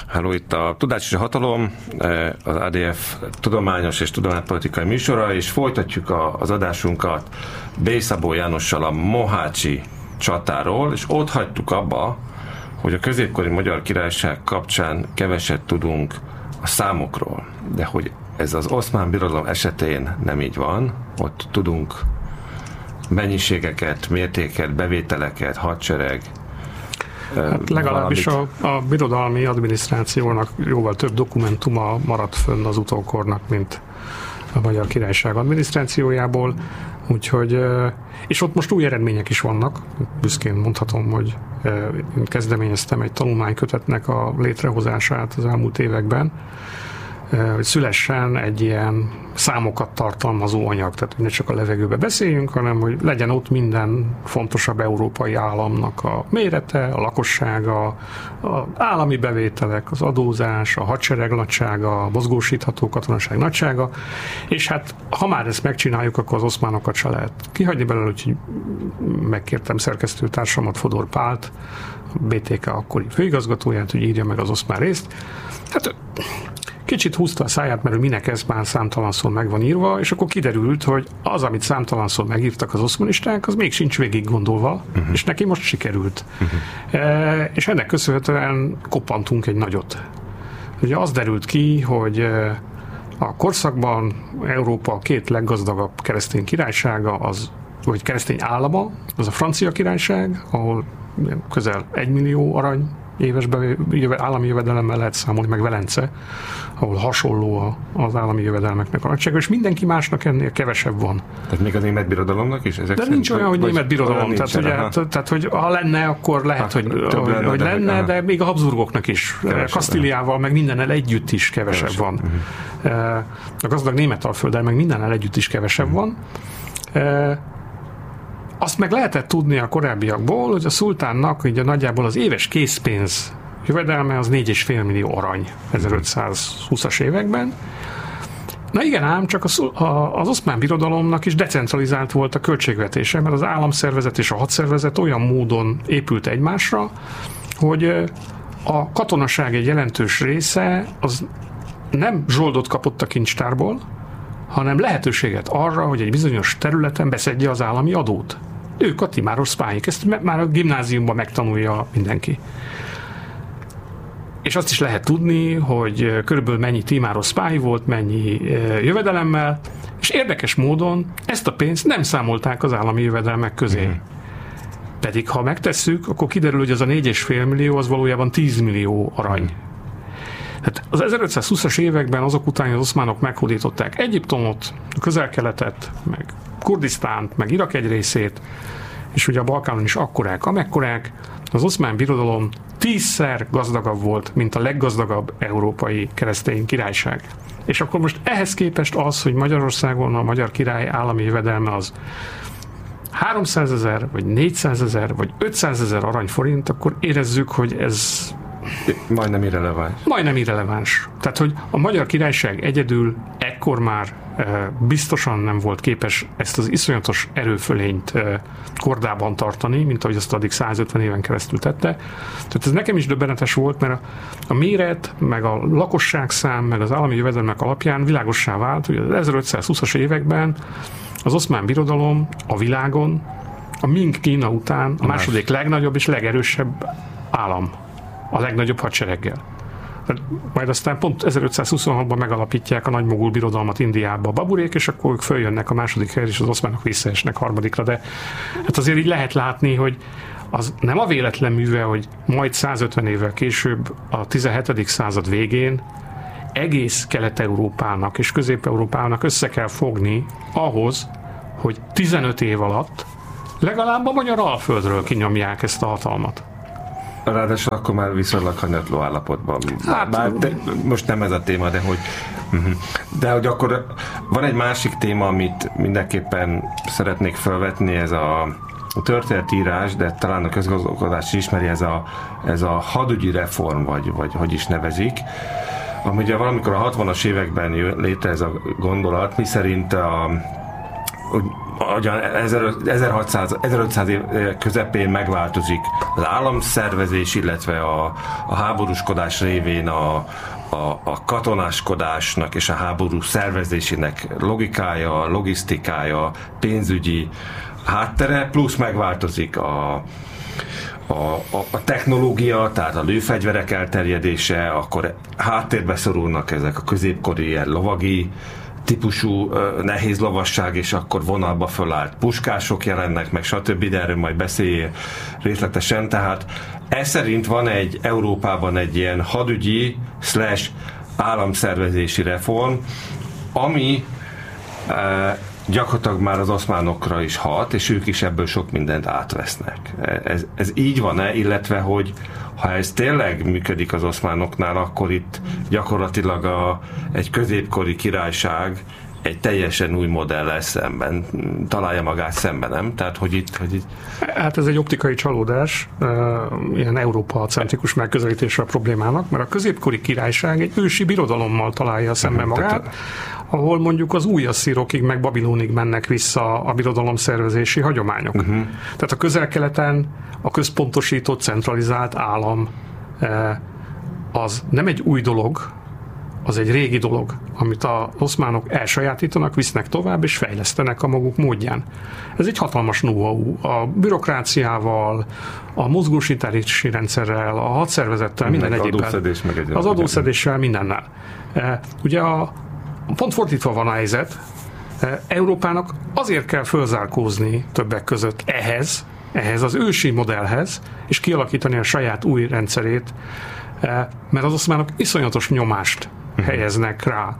Halló, itt a Tudás és a Hatalom, az ADF tudományos és tudománypolitikai műsora, és folytatjuk az adásunkat B. Szabó Jánossal a mohácsi csatáról, és ott hagytuk abba, hogy a középkori Magyar Királyság kapcsán keveset tudunk a számokról, de hogy ez az Oszmán Birodalom esetén nem így van, ott tudunk mennyiségeket, mértéket, bevételeket, hadsereg. Hát legalábbis a birodalmi adminisztrációnak jóval több dokumentuma maradt fönn az utókornak, mint a Magyar Királyság adminisztrációjából, úgyhogy, és ott most új eredmények is vannak. Büszkén mondhatom, hogy én kezdeményeztem egy tanulmánykötetnek a létrehozását az elmúlt években, hogy szülessen egy ilyen számokat tartalmazó anyag, tehát ne csak a levegőbe beszéljünk, hanem hogy legyen ott minden fontosabb európai államnak a mérete, a lakossága, az állami bevételek, az adózás, a hadsereg nagysága, a mozgósítható katonaság nagysága, és hát ha már ezt megcsináljuk, akkor az oszmánokat se lehet kihagyni belőle, úgyhogy megkértem szerkesztőtársamat, Fodor Pált, a BTK akkori főigazgatóját, hogy írja meg az oszmán részt. Hát kicsit húzta a száját, mert minek ez már számtalanszor meg van írva, és akkor kiderült, hogy az, amit számtalanszor megírtak az oszmanisták, az még sincs végig gondolva, és neki most sikerült. És ennek köszönhetően koppantunk egy nagyot. Ugye az derült ki, hogy a korszakban Európa két leggazdagabb keresztény királysága, vagy keresztény állama, az a Francia Királyság, ahol közel 1 millió arany éves állami jövedelemmel lehet számolni, meg Velence, ahol hasonló az állami jövedelmeknek a nagysága, és mindenki másnak ennél kevesebb van. Tehát még a német birodalomnak is? De nincs olyan, hogy német birodalom. Tehát, hogy ha lenne, akkor lehet, hogy lenne, de még a Habsburgoknak is. Kasztíliával, meg mindennel együtt is kevesebb van. A gazdag Németalfölddel meg mindennel együtt is kevesebb van. Azt meg lehetett tudni a korábbiakból, hogy a szultánnak ugye nagyjából az éves készpénz jövedelme az 4,5 millió arany 1520-as években. Na igen ám, csak az Oszmán Birodalomnak is decentralizált volt a költségvetése, mert az államszervezet és a hadszervezet olyan módon épült egymásra, hogy a katonaság egy jelentős része az nem zsoldot kapott a kincstárból, hanem lehetőséget arra, hogy egy bizonyos területen beszedje az állami adót. Ők a timáros szpályik, ezt már a gimnáziumban megtanulja mindenki. És azt is lehet tudni, hogy körülbelül mennyi timáros szpály volt, mennyi jövedelemmel, és érdekes módon ezt a pénzt nem számolták az állami jövedelmek közé. Pedig ha megtesszük, akkor kiderül, hogy az a 4,5 millió az valójában 10 millió arany. Hát az 1520-as években azok után az oszmánok meghódították Egyiptomot, a Közel-Keletet, meg Kurdisztánt, meg Irak egy részét, és ugye a Balkánon is akkorák, amekkorák, az Oszmán Birodalom 10-szer gazdagabb volt, mint a leggazdagabb európai keresztény királyság. És akkor most ehhez képest az, hogy Magyarországon a magyar király állami jövedelme az 300 000, vagy 400 000, vagy 500 000 aranyforint, akkor érezzük, hogy ez majdnem irreleváns. Majdnem irreleváns. Tehát, hogy a Magyar Királyság egyedül ekkor már biztosan nem volt képes ezt az iszonyatos erőfölényt kordában tartani, mint ahogy azt addig 150 éven keresztül tette. Tehát ez nekem is döbbenetes volt, mert a méret, meg a lakosságszám, meg az állami jövedelmek alapján világossá vált, hogy az 1520-as években az Oszmán Birodalom a világon a Ming Kína után a második legnagyobb és legerősebb állam. A legnagyobb hadsereggel. Majd aztán pont 1526-ban megalapítják a nagymogul birodalmat Indiába a baburék, és akkor ők följönnek a második helyre, és az oszmánok visszaesnek harmadikra, de hát azért így lehet látni, hogy az nem a véletlen műve, hogy majd 150 évvel később, a 17. század végén egész Kelet-Európának és Közép-Európának össze kell fogni ahhoz, hogy 15 év alatt legalább a magyar Alföldről kinyomják ezt a hatalmat. Ráadásul akkor már viszonylag hanyatló állapotban. Most nem ez a téma, de hogy de hogy akkor van egy másik téma, amit mindenképpen szeretnék felvetni, ez a történetírás, de talán a közgazdagodás ismeri, ez a hadügyi reform, vagy hogy is nevezik, ami ugye valamikor a 60-as években jött létre ez a gondolat, miszerint 1500 év közepén megváltozik az államszervezés, illetve a háborúskodás révén a katonáskodásnak és a háború szervezésének logikája, logisztikája, pénzügyi háttere, plusz megváltozik a technológia, tehát a lőfegyverek elterjedése, akkor háttérbe szorulnak ezek a középkori ilyen lovagi típusú nehéz lovasság, és akkor vonalba fölállt puskások jelennek meg, stb., de erről majd beszéljél részletesen. Tehát ez szerint van Európában egy ilyen hadügyi / államszervezési reform, ami gyakorlatilag már az oszmánokra is hat, és ők is ebből sok mindent átvesznek. Ez így van-e, illetve hogy ha ez tényleg működik az oszmánoknál, akkor itt gyakorlatilag egy középkori királyság egy teljesen új modellel szemben találja magát szemben, nem? Tehát, hogy itt... Hát ez egy optikai csalódás, ilyen Európa-centrikus megközelítésre a problémának, mert a középkori királyság egy ősi birodalommal találja szemben magát, ahol mondjuk az új asszírokig meg Babilónig mennek vissza a birodalomszervezési hagyományok. Tehát a Közel-Keleten a központosított, centralizált állam az nem egy új dolog, az egy régi dolog, amit az oszmánok elsajátítanak, visznek tovább, és fejlesztenek a maguk módján. Ez egy hatalmas know-how. A bürokráciával, a mozgósítási rendszerrel, a hadszervezettel, minden egyébben. Az adószedéssel, mindennel. Ugye pont fordítva van a helyzet, Európának azért kell fölzárkózni többek között ehhez az ősi modellhez, és kialakítani a saját új rendszerét, mert az oszmánok iszonyatos nyomást helyeznek rá,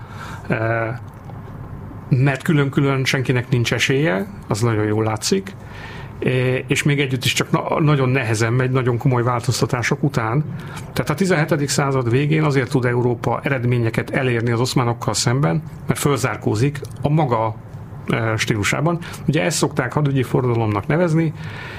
mert külön-külön senkinek nincs esélye, az nagyon jól látszik, és még együtt is csak nagyon nehezen megy, nagyon komoly változtatások után. Tehát a 17. század végén azért tud Európa eredményeket elérni az oszmánokkal szemben, mert fölzárkózik a maga stílusában. Ugye ezt szokták hadügyi forradalomnak nevezni.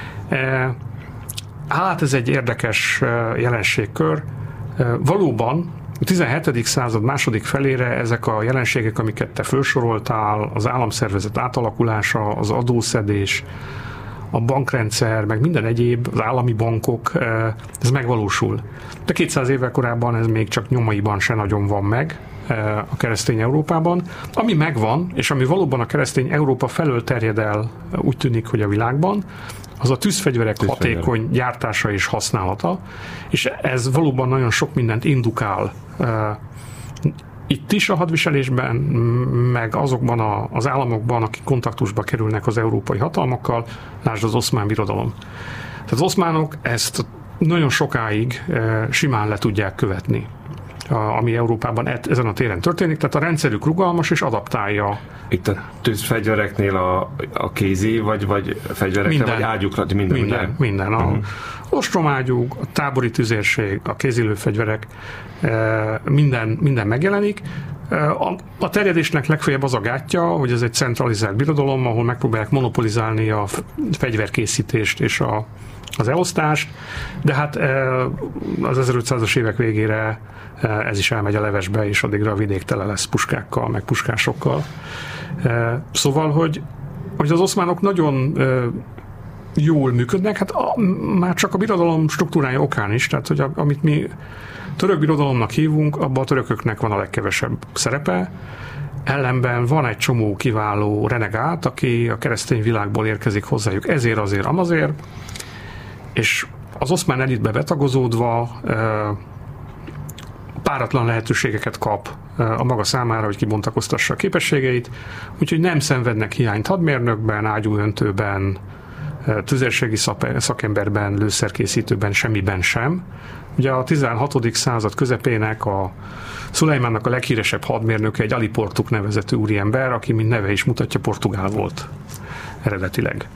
Hát ez egy érdekes jelenségkör. Valóban a 17. század második felére ezek a jelenségek, amiket te felsoroltál, az államszervezet átalakulása, az adószedés, a bankrendszer, meg minden egyéb, az állami bankok, ez megvalósul. De 200 évvel korábban ez még csak nyomaiban se nagyon van meg a keresztény Európában. Ami megvan, és ami valóban a keresztény Európa felől terjed el, úgy tűnik, hogy a világban, az a tűzfegyverek hatékony gyártása és használata, és ez valóban nagyon sok mindent indukál itt is a hadviselésben, meg azokban az államokban, akik kontaktusba kerülnek az európai hatalmakkal, lásd az oszmán birodalom. Tehát az oszmánok ezt nagyon sokáig simán le tudják követni, ami Európában ezen a téren történik, tehát a rendszerük rugalmas és adaptálja. Itt a tűzfegyvereknél a kézi, vagy fegyverekre, vagy ágyukra? Minden. Ostromágyúk, a tábori tüzérség, a kézilőfegyverek, minden megjelenik. A terjedésnek legfeljebb az a gátja, hogy ez egy centralizált birodalom, ahol megpróbálják monopolizálni a fegyverkészítést és az elosztást, de hát az 1500-as évek végére ez is elmegy a levesbe, és addigra a vidék tele lesz puskákkal, meg puskásokkal. Szóval, hogy az oszmánok nagyon jól működnek, hát már csak a birodalom struktúrája okán is, tehát hogy amit mi török birodalomnak hívunk, abban a törököknek van a legkevesebb szerepe, ellenben van egy csomó kiváló renegát, aki a keresztény világból érkezik hozzájuk ezért, azért, amazért, és az oszmán elitbe betagozódva páratlan lehetőségeket kap a maga számára, hogy kibontakoztassa a képességeit, úgyhogy nem szenvednek hiányt hadmérnökben, ágyúöntőben, tüzérségi szakemberben, lőszerkészítőben, semmiben sem. Ugye a 16. század közepének a Szulejmánnak a leghíresebb hadmérnöke egy Ali Portuk nevezetű úriember, aki mint neve is mutatja, portugál volt eredetileg.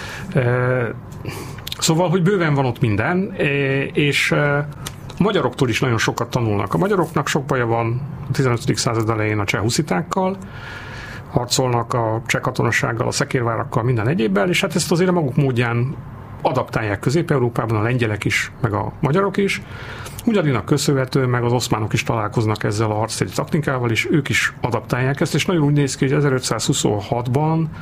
Szóval, hogy bőven van ott minden, és a magyaroktól is nagyon sokat tanulnak. A magyaroknak sok baja van a 15. század elején a cseh huszitákkal, harcolnak a cseh katonasággal, a szekérvárakkal, minden egyébbel, és hát ezt azért a maguk módján adaptálják Közép-Európában, a lengyelek is, meg a magyarok is. Ugyaninak köszönhetően meg az oszmánok is találkoznak ezzel a harctéri taktikával, és ők is adaptálják ezt, és nagyon úgy néz ki, hogy 1526-ban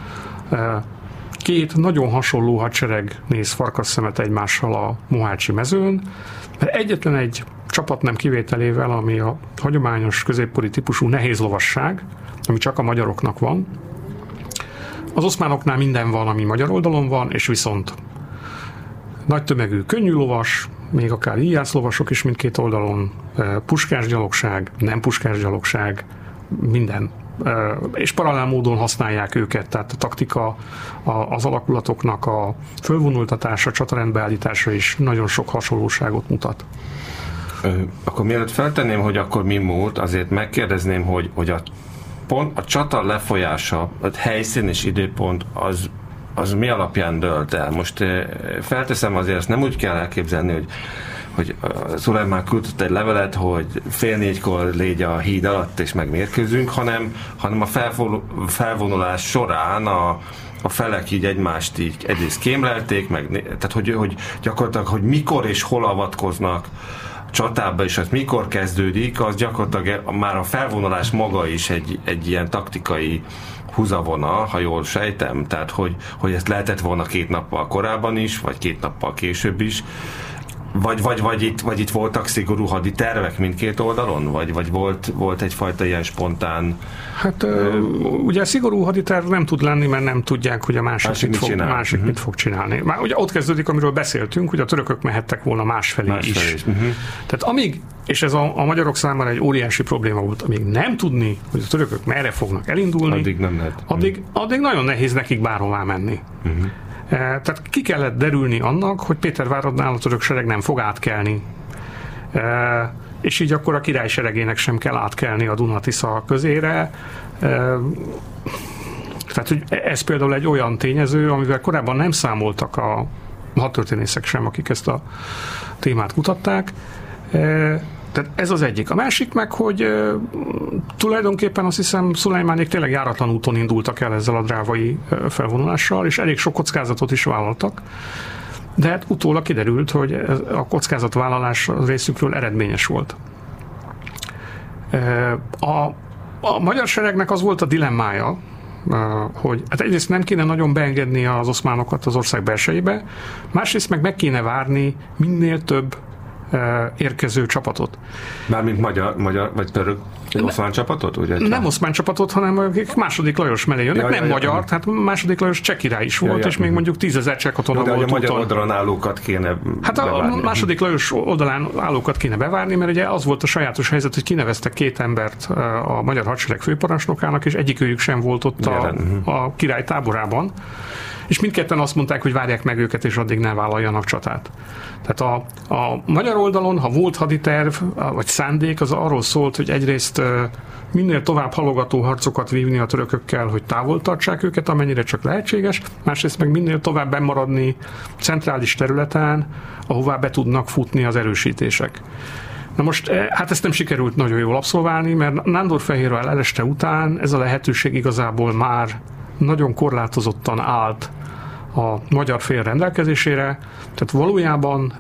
Két nagyon hasonló hadsereg néz farkasszemet egymással a Mohácsi mezőn, mert egyetlen egy csapat nem kivételével, ami a hagyományos középkori típusú nehézlovasság, ami csak a magyaroknak van. Az oszmánoknál minden van, ami magyar oldalon van, és viszont nagy tömegű könnyű lovas, még akár íjászlovasok is mindkét oldalon, puskásgyalogság, nem puskásgyalogság, minden. És paralel módon használják őket, tehát a taktika, az alakulatoknak a fölvonultatása, csatarendbeállítása is nagyon sok hasonlóságot mutat. Akkor mielőtt feltenném, hogy akkor mi múlt, azért megkérdezném, hogy a csata lefolyása, a helyszín és időpont az mi alapján dölt el? Most felteszem, azért ezt nem úgy kell elképzelni, hogy Szulajmán küldött egy levelet, hogy 3:30 légy a híd alatt és megmérkőzünk, hanem a felvonulás során a felek így egymást így egyrészt kémlelték, tehát hogy gyakorlatilag, hogy mikor és hol avatkoznak csatába, és az mikor kezdődik, az gyakorlatilag már a felvonulás maga is egy ilyen taktikai húzavona, ha jól sejtem, tehát hogy ezt lehetett volna 2 nappal korábban is, vagy 2 nappal később is, vagy itt voltak szigorú haditervek mindkét oldalon? Vagy volt egyfajta ilyen spontán... Hát ugye szigorú haditerv nem tud lenni, mert nem tudják, hogy a másik mit fog csinálni. Már ugye ott kezdődik, amiről beszéltünk, hogy a törökök mehettek volna másfelé is. Tehát amíg, és ez a magyarok számára egy óriási probléma volt, amíg nem tudni, hogy a törökök merre fognak elindulni, addig nem lehet. Addig nagyon nehéz nekik bárhová menni. Tehát ki kellett derülni annak, hogy Péterváradnál a török sereg nem fog átkelni. És így akkor a király seregének sem kell átkelni a Duna-Tisza közére. Tehát hogy ez például egy olyan tényező, amivel korábban nem számoltak a hadtörténészek sem, akik ezt a témát kutatták. Tehát ez az egyik. A másik meg, hogy tulajdonképpen azt hiszem Szulajmánék tényleg járatlan úton indultak el ezzel a drávai felvonulással, és elég sok kockázatot is vállaltak. De hát utólag kiderült, hogy a kockázatvállalás részükről eredményes volt. A magyar seregnek az volt a dilemmája, hogy hát egyrészt nem kéne nagyon beengedni az oszmánokat az ország belsejébe, másrészt meg kéne várni minél több érkező csapatot. Mármint magyar vagy török oszmán csapatot? Ugye? Nem oszmán csapatot, hanem akik második Lajos mellé jönnek, nem magyar, tehát második Lajos cseh király is volt, és még mondjuk 10 000 cseh katona volt. De a magyar oldalon állókat kéne bevárni. A második Lajos oldalán állókat kéne bevárni, mert ugye az volt a sajátos helyzet, hogy kineveztek 2 embert a magyar hadsereg főparancsnokának, és egyikőjük sem volt ott a király táborában. És mindketten azt mondták, hogy várják meg őket, és addig ne vállaljanak csatát. Tehát a magyar oldalon, ha volt haditerv, vagy szándék, az arról szólt, hogy egyrészt minél tovább halogató harcokat vívni a törökökkel, hogy távol tartsák őket, amennyire csak lehetséges, másrészt meg minél tovább bemaradni centrális területen, ahová be tudnak futni az erősítések. Na most, hát ezt nem sikerült nagyon jól abszolválni, mert Nándorfehérvár eleste után ez a lehetőség igazából már nagyon korlátozottan állt a magyar fél rendelkezésére, tehát valójában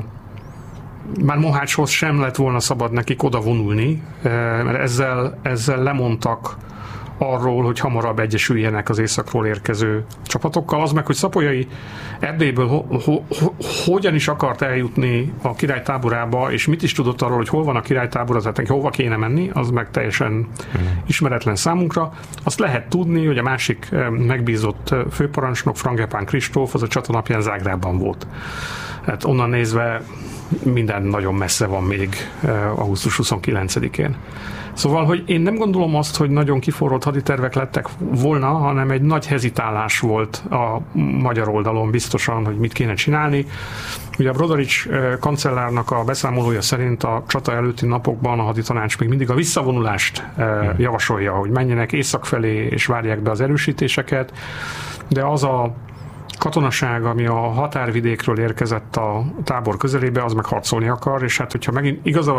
már Mohácshoz sem lett volna szabad nekik oda vonulni, mert ezzel lemondtak arról, hogy hamarabb egyesüljenek az északról érkező csapatokkal. Az meg, hogy Szapolyai Erdélyből hogyan is akart eljutni a király táborába, és mit is tudott arról, hogy hol van a király tábora, tehát hova kéne menni, az meg teljesen ismeretlen számunkra. Azt lehet tudni, hogy a másik megbízott főparancsnok, Frangepán Kristóf, az a csata napján Zágrában volt. Hát onnan nézve minden nagyon messze van még augusztus 29-én. Szóval, hogy én nem gondolom azt, hogy nagyon kiforrott haditervek lettek volna, hanem egy nagy hezitálás volt a magyar oldalon biztosan, hogy mit kéne csinálni. Ugye a Brodarics kancellárnak a beszámolója szerint a csata előtti napokban a haditanács még mindig a visszavonulást javasolja, hogy menjenek észak felé és várják be az erősítéseket, de az a katonaság, ami a határvidékről érkezett a tábor közelébe, az meg harcolni akar, és hát hogyha megint igaza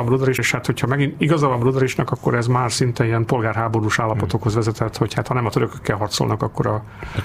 van Brodaricsnak, akkor ez már szinte ilyen polgárháborús állapotokhoz vezetett, hogy hát ha nem a törökökkel harcolnak, akkor a